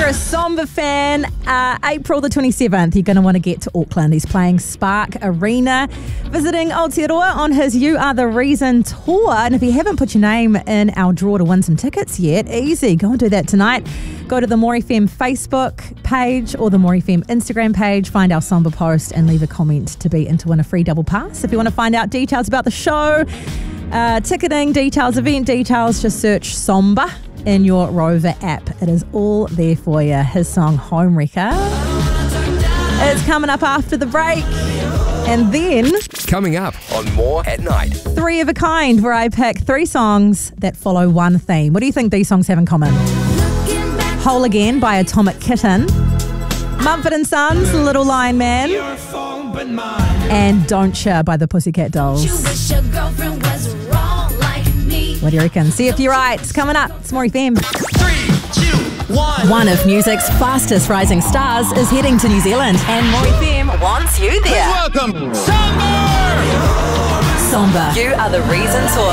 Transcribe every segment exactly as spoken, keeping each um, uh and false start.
a Somber fan, uh, April the twenty-seventh, you're going to want to get to Auckland. He's playing Spark Arena, visiting Aotearoa on his You Are The Reason tour. And if you haven't put your name in our draw to win some tickets yet, easy. Go and do that tonight. Go to the More F M Facebook page or the More F M Instagram page, find our Somber post and leave a comment to be in to win a free double pass. If you want to find out details about the show, uh, ticketing details, event details, just search Somber in your Rover app. It is all there for you. His song Homewrecker is coming up after the break. And then coming up on More at Night, Three of a Kind, where I pick three songs that follow one theme. What do you think these songs have in common? Whole Again by Atomic Kitten, Mumford and Sons, Little Lion Man, and Don't Ya by the Pussycat Dolls. What do you reckon? See if you're right. It's coming up. It's More F M. Three, two, one. One of music's fastest rising stars is heading to New Zealand, and More F M wants you there. Welcome, Somber! Somber, You Are The Reason tour.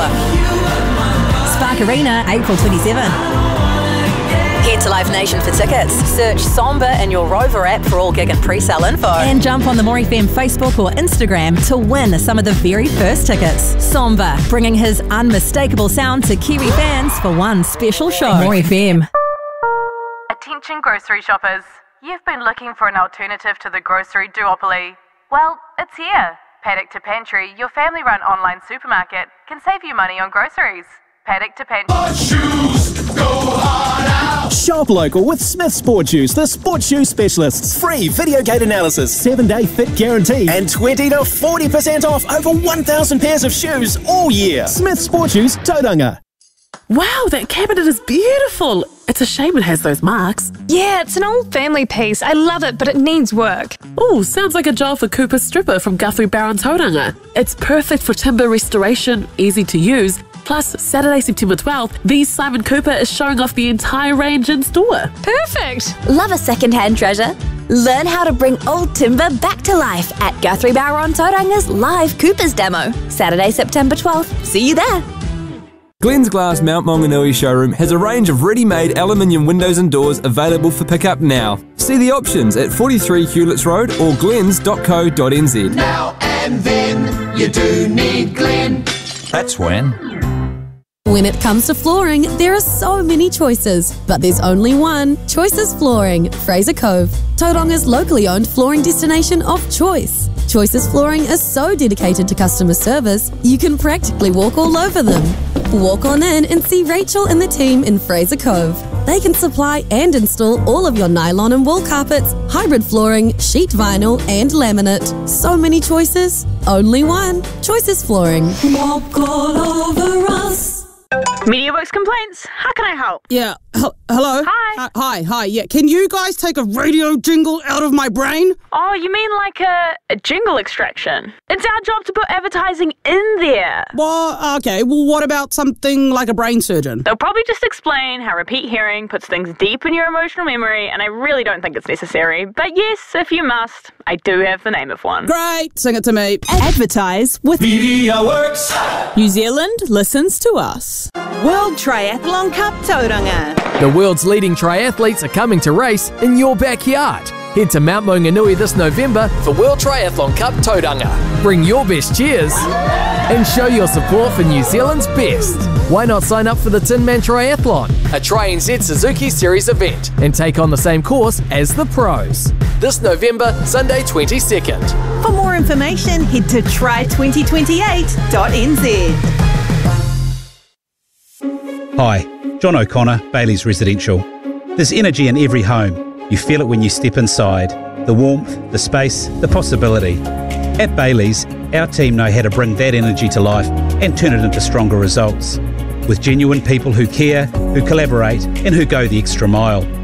Spark Arena, April twenty-seventh. Head to Live Nation for tickets. Search Somber in your Rover app for all gig and pre-sale info. And jump on the More F M Facebook or Instagram to win some of the very first tickets. Somber, bringing his unmistakable sound to Kiwi fans for one special show. More F M. Attention grocery shoppers. You've been looking for an alternative to the grocery duopoly. Well, it's here. Paddock to Pantry, your family-run online supermarket, can save you money on groceries. Paddock to Pantry. Shoes, go hard out. Shop local with Smith Sport Shoes, the sports shoe specialists. Free video gate analysis, seven-day fit guarantee, and twenty to forty percent off over one thousand pairs of shoes all year. Smith Sport Shoes, Tauranga. Wow, that cabinet is beautiful. It's a shame it has those marks. Yeah, it's an old family piece. I love it, but it needs work. Oh, sounds like a job for Cooper Stripper from Guthrie Barron Tauranga. It's perfect for timber restoration, easy to use. Plus, Saturday, September twelfth, V's Simon Cooper is showing off the entire range in store. Perfect. Love a second-hand treasure? Learn how to bring old timber back to life at Guthrie Barron Tauranga's live Coopers demo. Saturday, September twelfth. See you there. Glens Glass Mount Maunganui showroom has a range of ready-made aluminium windows and doors available for pickup now. See the options at forty-three Hewletts Road or glens dot co dot n z. Now and then, you do need Glen. That's when. When it comes to flooring, there are so many choices, but there's only one. Choices Flooring, Fraser Cove, Tauranga's locally owned flooring destination of choice. Choices Flooring is so dedicated to customer service, you can practically walk all over them. Walk on in and see Rachel and the team in Fraser Cove. They can supply and install all of your nylon and wool carpets, hybrid flooring, sheet vinyl and laminate. So many choices, only one. Choices Flooring. Walk all over us. MediaWorks complaints. How can I help? Yeah. H- hello? Hi. Uh, hi, hi. Yeah. Can you guys take a radio jingle out of my brain? Oh, you mean like a, a jingle extraction? It's our job to put advertising in there. Well, okay. Well, what about something like a brain surgeon? They'll probably just explain how repeat hearing puts things deep in your emotional memory, and I really don't think it's necessary. But yes, if you must, I do have the name of one. Great. Sing it to me. Advertise with MediaWorks. New Zealand listens to us. World Triathlon Cup Tauranga. The world's leading triathletes are coming to race in your backyard. Head to Mount Maunganui this November for World Triathlon Cup Tauranga. Bring your best cheers and show your support for New Zealand's best. Why not sign up for the Tin Man Triathlon, a Tri-N Z Suzuki Series event, and take on the same course as the pros? This November, Sunday twenty-second. For more information, head to try twenty twenty-eight dot n z. Hi, John O'Connor, Bailey's Residential. There's energy in every home. You feel it when you step inside. The warmth, the space, the possibility. At Bailey's, our team know how to bring that energy to life and turn it into stronger results. With genuine people who care, who collaborate, and who go the extra mile.